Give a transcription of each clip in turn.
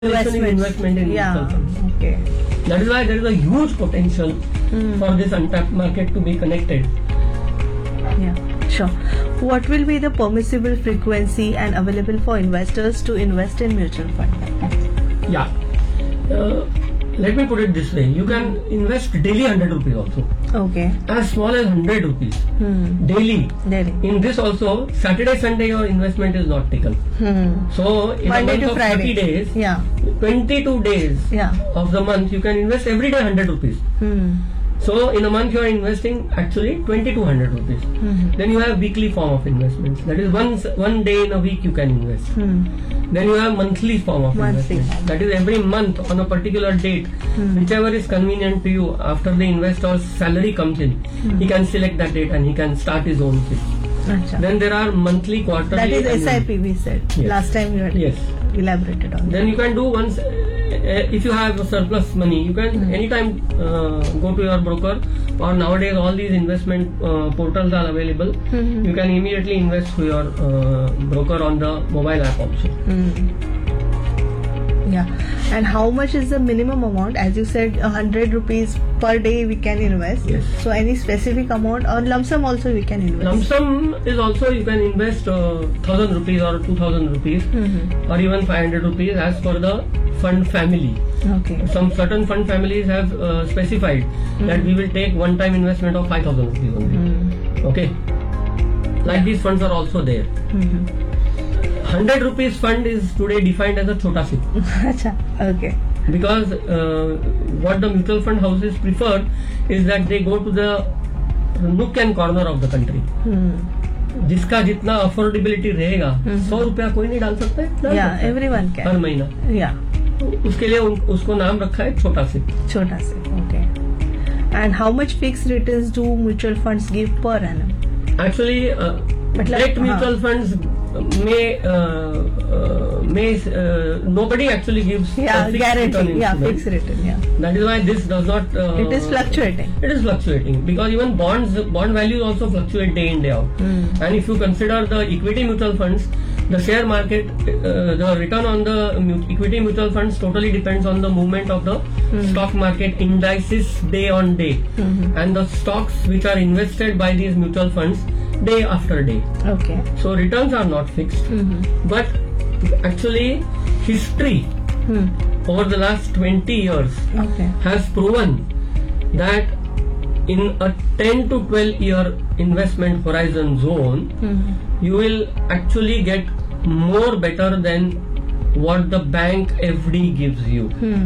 investment in mutual funds. Okay. That is why there is a huge potential for this untapped market to be connected. Yeah, sure. What will be the permissible frequency and available for investors to invest in mutual fund? Yeah. Let me put it this way. You can invest daily 100 rupees also. Okay. As small as 100 rupees. Daily. Daily. In this also, Saturday, Sunday your investment is not taken. So in Monday a month to of Friday. 30 days, Yeah. 22 days Yeah. of the month, you can invest every day 100 rupees. So in a month you are investing actually 2200 rupees. Then you have weekly form of investments. That is one day in a week you can invest. Then you have monthly form of investment. That is every month on a particular date, whichever is convenient to you. After the investor's salary comes in, he can select that date and he can start his own thing. Achha. Then there are monthly, quarterly. That is annual. SIP we said. Yes. Last time you had elaborated on Then you can do once, if you have surplus money, you can anytime go to your broker, or nowadays all these investment portals are available. You can immediately invest through your broker on the mobile app also. Yeah. And how much is the minimum amount? As you said, 100 rupees per day we can invest. Yes. So any specific amount or lump sum also we can invest? Lump sum is also you can invest 1000 rupees or 2000 rupees or even 500 rupees as per the fund family. Okay. Some certain fund families have specified that we will take one-time investment of 5000 rupees only. Okay. Like these funds are also there. 100 rupees fund is today defined as a chota sip. Achha. Okay. Because what the mutual fund houses prefer is that they go to the nook and corner of the country. जिसका जितना affordability रहेगा 100 रुपया कोई नहीं डाल सकता है. Yeah, everyone can. हर महीना. Yeah. उसके लिए उसको नाम रखा है छोटा SIP. Chota sip. Okay. And how much fixed returns do mutual funds give per annum? Actually, direct mutual funds may nobody actually gives a fixed guarantee. return Yeah, instrument. fixed return. Yeah. That is why this does not. It is fluctuating. It is fluctuating because even bond values also fluctuate day in day out. And if you consider the equity mutual funds, the share market, the return on the equity mutual funds totally depends on the movement of the stock market indices day on day, and the stocks which are invested by these mutual funds day after day. Okay. So returns are not fixed, but actually history over the last 20 years has proven that in a 10 to 12 year investment horizon zone, you will actually get more better than what the bank FD gives you.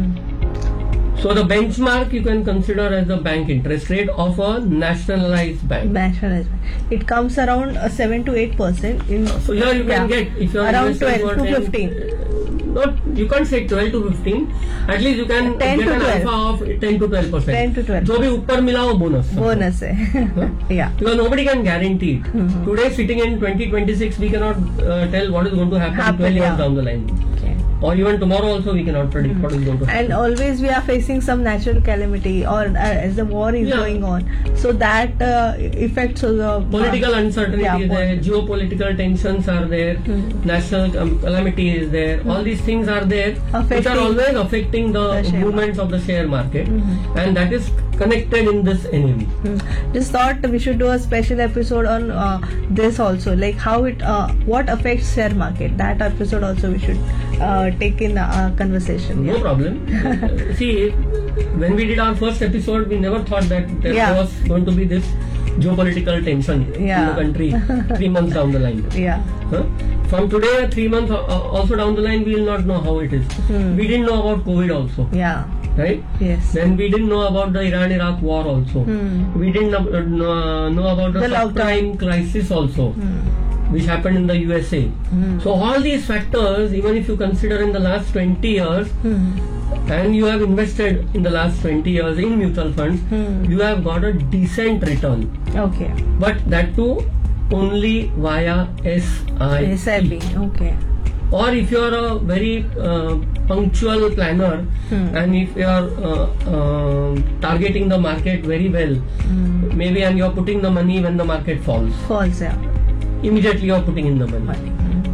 So the benchmark you can consider as the bank interest rate of a nationalized bank. Nationalized. It comes around 7 to 8%. In So here you can get, if you are around 12 investing to for 15. Not, you can't say 12 to 15. At least you can 10 get to an 12. alpha of 10 to 12%. 10 to 12. जो भी ऊपर मिला वो bonus. Bonus hai. Yeah. Because nobody can guarantee it. Today, sitting in 2026, we cannot tell what is going to happen 12 years down the line. Okay. Or even tomorrow also we cannot predict what is going to happen. And always we are facing some natural calamity, or as the war is going on, so that affects the political uncertainty is there, political. geopolitical tensions are there, national calamity is there. All these things are there, which are always affecting the movements of the share market, and that is connected in this NAV. Just thought we should do a special episode on this also, like how it what affects share market. That episode also we should take in a conversation. No problem. See, when we did our first episode, we never thought that there was going to be this geopolitical tension in the country 3 months down the line. Yeah. From today, 3 months also down the line, we will not know how it is. We didn't know about COVID also. Yeah. Right? Yes. Then we didn't know about the Iran-Iraq war also. We didn't know about the subprime crisis also, which happened in the USA. So all these factors, even if you consider in the last 20 years, and you have invested in the last 20 years in mutual funds, you have got a decent return. Okay. But that too only via SIP. Okay. Or if you are a very punctual planner, and if you are targeting the market very well, maybe, and you are putting the money when the market falls. Falls, yeah. Immediately you are putting in the money.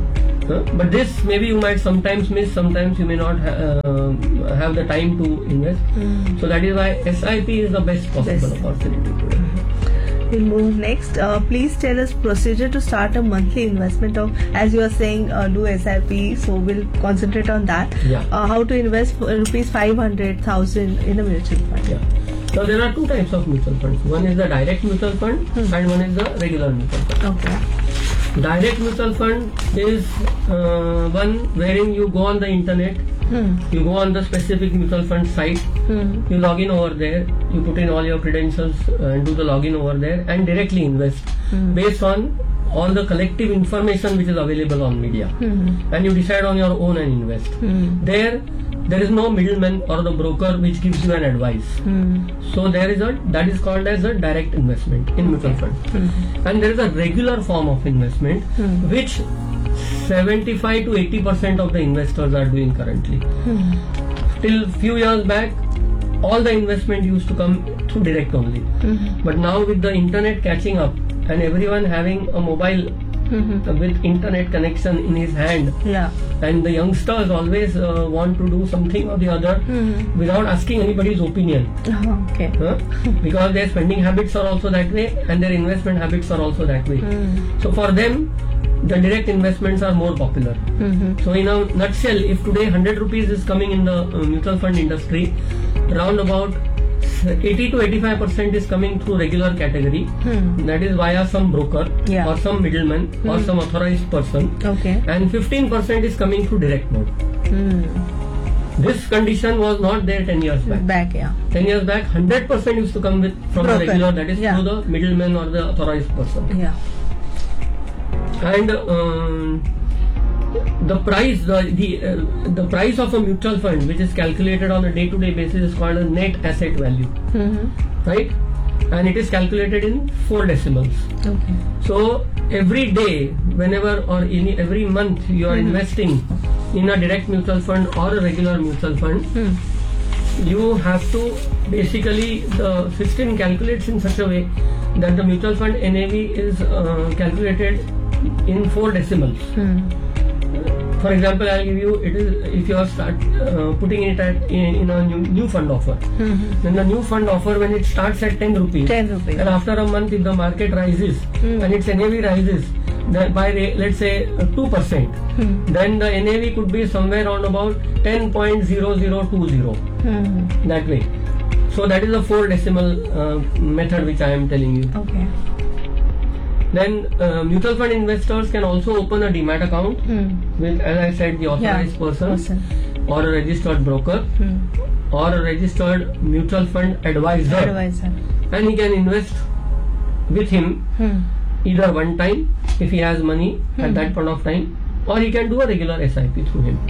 But this maybe you might sometimes miss, sometimes you may not have the time to invest. So that is why SIP is the best possible opportunity today. We'll move next. Please tell us procedure to start a monthly investment of, as you are saying, do SIP. So we'll concentrate on that. Yeah. How to invest rupees 500,000 in a mutual fund. Yeah. So there are two types of mutual funds. One is the direct mutual fund and one is the regular mutual fund. Okay. Direct mutual fund is one wherein you go on the internet, you go on the specific mutual fund site, you log in over there, you put in all your credentials and do the login over there and directly invest based on all the collective information which is available on media, and you decide on your own and invest. There is no middleman or the broker which gives you an advice. So that is called as a direct investment in mutual fund. And there is a regular form of investment which 75 to 80% of the investors are doing currently. Till few years back, all the investment used to come through direct only. But now with the internet catching up and everyone having a mobile with internet connection in his hand, and the youngsters always want to do something or the other without asking anybody's opinion. Because their spending habits are also that way and their investment habits are also that way. So for them, the direct investments are more popular. So in a nutshell, if today 100 rupees is coming in the mutual fund industry, around about 80 to 85% is coming through regular category, that is via some broker or some middleman or some authorized person, and 15% is coming through direct mode. This condition was not there 10 years back. 10 years back, 100% used to come from the regular, that is through the middleman or the authorized person. And the price, the price of a mutual fund, which is calculated on a day-to-day basis, is called a net asset value, right? And it is calculated in 4 decimals. So every day, whenever or every month you are investing in a direct mutual fund or a regular mutual fund, you have to basically, the system calculates in such a way that the mutual fund NAV is calculated in 4 decimals. For example, I'll give you, it is if you are putting it in a new fund offer, then the new fund offer, when it starts at 10 rupees, and after a month if the market rises and its NAV rises by let's say 2%, then the NAV could be somewhere around about 10.0020, that way. So that is a 4 decimal method which I am telling you. Then mutual fund investors can also open a demat account with, as I said, the authorized person or a registered broker or a registered mutual fund advisor. And he can invest with him either one time if he has money at that point of time, or he can do a regular SIP through him.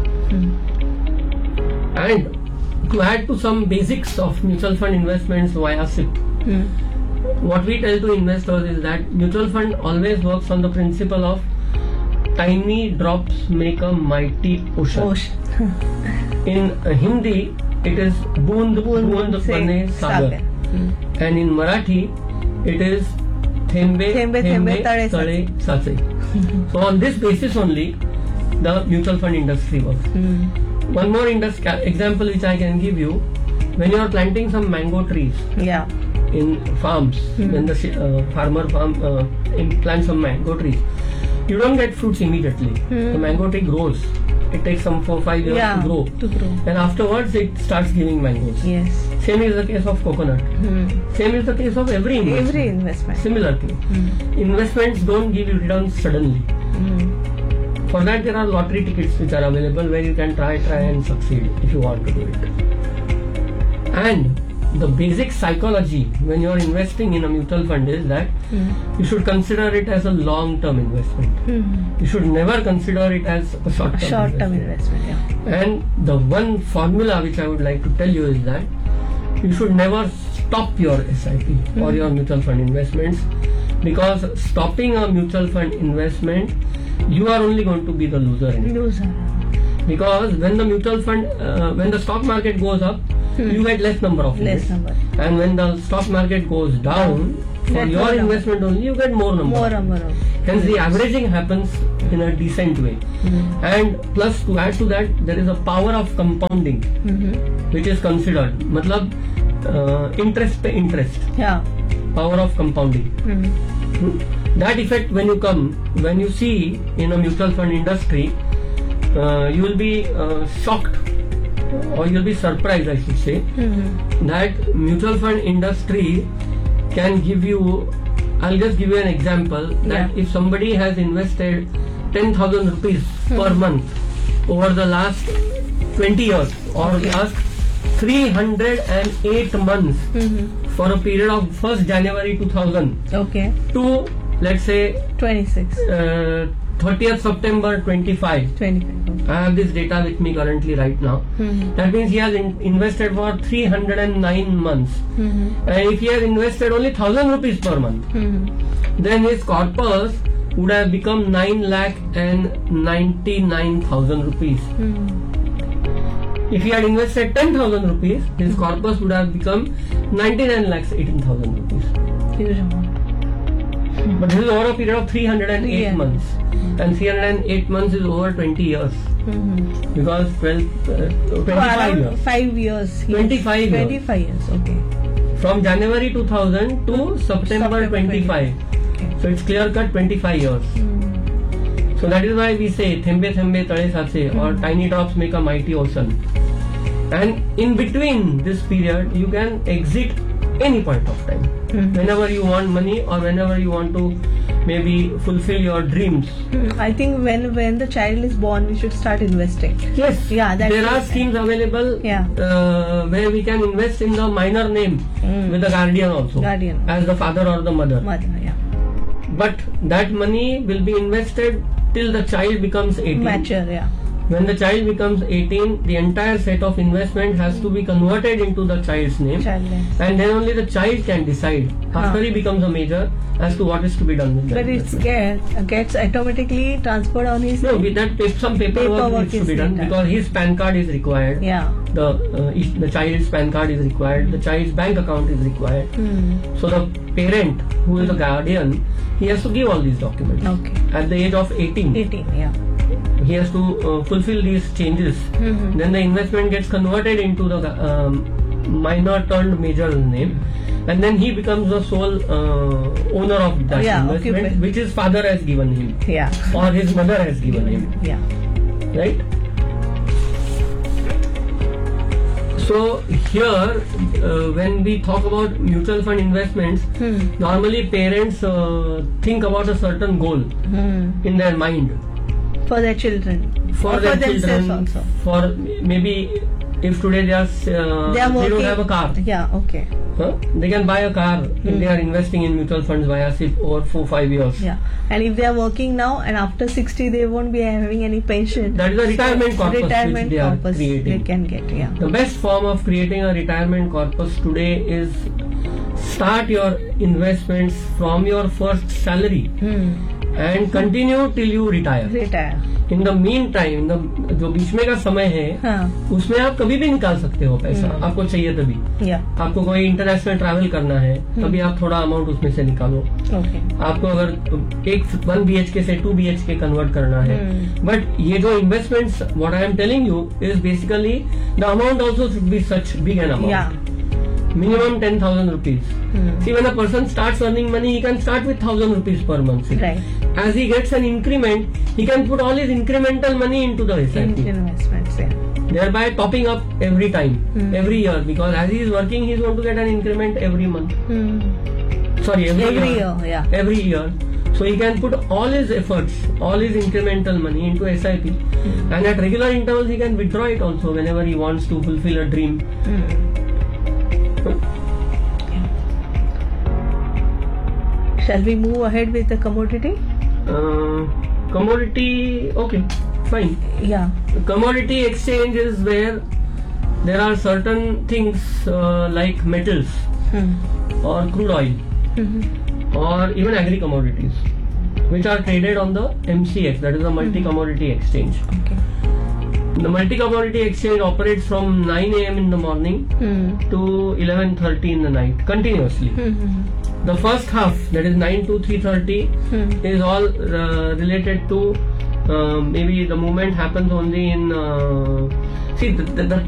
And to add to some basics of mutual fund investments via SIP, what we tell to investors is that mutual fund always works on the principle of tiny drops make a mighty ocean. In Hindi, it is Boond Boond Bane Sagar, and in Marathi, it is Thembe Thembe Tade Sache. So on this basis only, the mutual fund industry works. One more example which I can give you: when you are planting some mango trees in farms, when the farmer plants some mango trees, you don't get fruits immediately. The mango tree grows. It takes some 4-5 years to grow. And afterwards it starts giving mangoes. Same is the case of coconut. Same is the case of every investment. Similar thing. Investments don't give you returns suddenly. For that there are lottery tickets which are available where you can try and succeed if you want to do it. And the basic psychology when you are investing in a mutual fund is that you should consider it as a long-term investment. You should never consider it as a short-term investment. And the one formula which I would like to tell you is that you should never stop your SIP or your mutual fund investments, because stopping a mutual fund investment, you are only going to be the loser in it. Because when the mutual fund, when the stock market goes up, you get less number of units. And when the stock market goes down, for Get your more investment only, you get more number. More number of. Hence the averaging happens in a decent way. And plus to add to that, there is a power of compounding which is considered. Matlab interest pe interest. Yeah. Power of compounding. That effect when you see in a mutual fund industry, you will be shocked, or you'll be surprised, I should say, that mutual fund industry can give you. I'll just give you an example that if somebody has invested 10,000 rupees per month over the last 20 years or last 308 months for a period of 1st January 2000 to, let's say, 30th September 25. I have this data with me currently right now. That means he has invested for 309 months. And if he has invested only 1,000 rupees per month, then his corpus would have become 9,99,000 rupees. If he had invested 10,000 rupees, his corpus would have become 99,18,000 rupees. Huge amount. But this is over a period of 308 months. And 308 months is over 20 years. Because 25 years. 5 years. 25 years. 25 years, okay. From January 2000 to September 25. So it's clear cut 25 years. So that is why we say Thembe Thembe Tale Sache, or tiny drops make a mighty ocean. And in between this period, you can exit any point of time. Whenever you want money or whenever you want to maybe fulfill your dreams. I think when the child is born, we should start investing. Yes, there are schemes available where we can invest in the minor name with the guardian also, as the father or the mother. But that money will be invested till the child becomes 18. Mature, When the child becomes 18, the entire set of investment has to be converted into the child's name, and then only the child can decide after he becomes a major as to what is to be done with that. But it gets automatically transferred on his name. No, with that some paperwork needs to be done because his PAN card is required. The child's PAN card is required. The child's bank account is required. So the parent, who is the guardian, he has to give all these documents at the age of 18. He has to fulfill these changes. Then the investment gets converted into the minor turned major name, and then he becomes the sole owner of that investment, which his father has given him, or his mother has given him. Right? So here, when we talk about mutual fund investments, normally parents think about a certain goal in their mind. For their children. For their children. Also. For maybe if today they don't have a car. They can buy a car if they are investing in mutual funds via SIP over 4-5 years. And if they are working now and after 60 they won't be having any pension. That is a retirement corpus which they are creating. They can get, The best form of creating a retirement corpus today is start your investments from your first salary. And continue till you retire. In the meantime, जो बीच में का समय है, उसमें आप कभी भी निकाल सकते हो पैसा, आपको चाहिए तभी. आपको कोई इंटरनेशनल ट्रैवल करना है, तभी आप थोड़ा अमाउंट उसमें से निकालो. आपको अगर 1 BHK से 2 BHK कन्वर्ट करना है. बट ये जो investments, what I am telling you is basically the amount also should be such big an amount. Minimum 10,000 rupees. See, when a person starts earning money, he can start with 1,000 rupees per month. As he gets an increment, he can put all his incremental money into the SIP. Investments, thereby topping up every time, every year, because as he is working, he is going to get an increment every month. Sorry, every year. Every year. So he can put all his efforts, all his incremental money into SIP, and at regular intervals he can withdraw it also whenever he wants to fulfill a dream. Shall we move ahead with the commodity? Commodity, okay, fine. Commodity exchange is where there are certain things like metals or crude oil or even agri commodities which are traded on the MCX, that is a multi-commodity exchange. The multi-commodity exchange operates from 9 AM in the morning to 11:30 in the night continuously. The first half, that is 9 to 3:30, is all related to maybe the movement happens only in see the